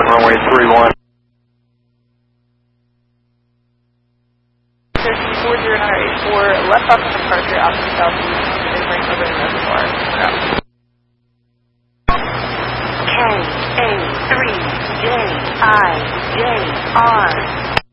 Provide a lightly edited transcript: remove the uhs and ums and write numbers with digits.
runway 31. 40984, left off departure, opposite southeast, maneuvering over the reservoir. K-A-3-J-I-J-R